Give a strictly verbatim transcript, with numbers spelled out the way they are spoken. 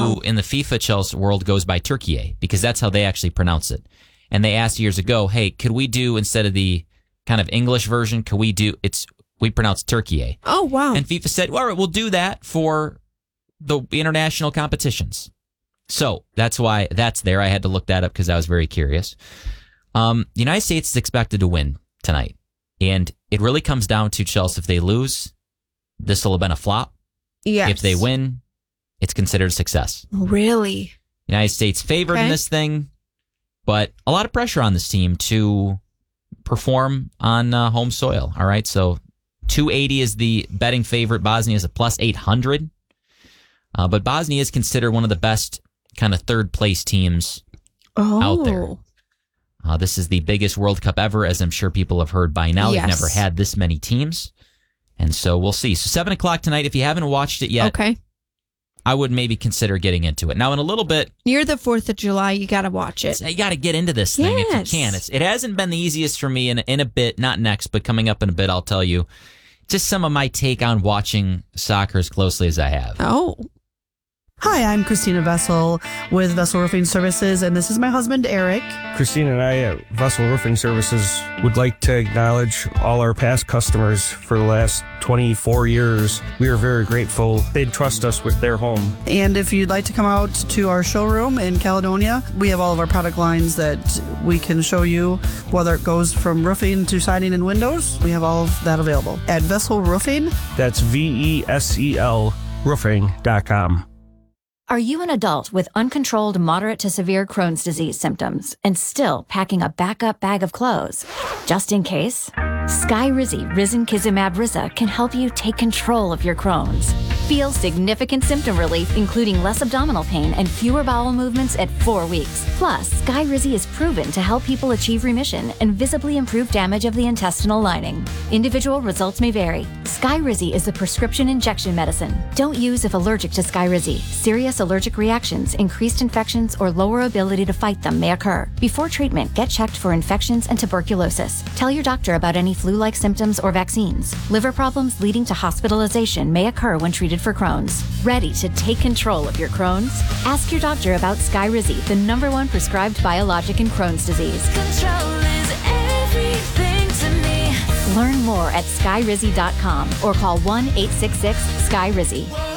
who in the FIFA Chelsea world goes by Turkiye, because that's how they actually pronounce it. And they asked years ago, hey, could we do, instead of the kind of English version, could we do, it's, we pronounce Turkiye. Oh, wow. And FIFA said, all right, we'll do that for the international competitions. So that's why that's there. I had to look that up because I was very curious. Um, the United States is expected to win tonight. And it really comes down to Chelsea. If they lose, this will have been a flop. Yes. If they win, it's considered a success. Really? United States favored Okay. in this thing, but a lot of pressure on this team to perform on uh, home soil. All right, so two eighty is the betting favorite. Bosnia is a plus eight hundred. Uh, but Bosnia is considered one of the best kind of third place teams oh. out there. Uh, this is the biggest World Cup ever, as I'm sure people have heard by now. Yes. They've never had this many teams. And so we'll see. So seven o'clock tonight, if you haven't watched it yet, Okay. I would maybe consider getting into it. Now, in a little bit, Near the fourth of July, you got to watch it. you got to get into this thing Yes. if you can. It's, it hasn't been the easiest for me in, in a bit, not next, but coming up in a bit, I'll tell you just some of my take on watching soccer as closely as I have. Oh. Hi, I'm Christina Vessel with Vessel Roofing Services, and this is my husband, Eric. Christine and I at Vessel Roofing Services would like to acknowledge all our past customers for the last twenty-four years. We are very grateful. They trust us with their home. And if you'd like to come out to our showroom in Caledonia, we have all of our product lines that we can show you, whether it goes from roofing to siding and windows. We have all of that available at Vessel Roofing. That's V E S E L roofing dot com. Are you an adult with uncontrolled moderate to severe Crohn's disease symptoms and still packing a backup bag of clothes? Just in case, Skyrizi Risankizumab Riza can help you take control of your Crohn's. Feel significant symptom relief, including less abdominal pain and fewer bowel movements at four weeks. Plus, Skyrizi is proven to help people achieve remission and visibly improve damage of the intestinal lining. Individual results may vary. Skyrizi is a prescription injection medicine. Don't use if allergic to Skyrizi. Serious allergic reactions, increased infections, or lower ability to fight them may occur. Before treatment, get checked for infections and tuberculosis. Tell your doctor about any flu-like symptoms or vaccines. Liver problems leading to hospitalization may occur when treated for Crohn's. Ready to take control of your Crohn's? Ask your doctor about Skyrizi, the number one prescribed biologic in Crohn's disease. Control is everything to me. Learn more at skyrizi dot com or call one eight six six, S K Y R I Z I.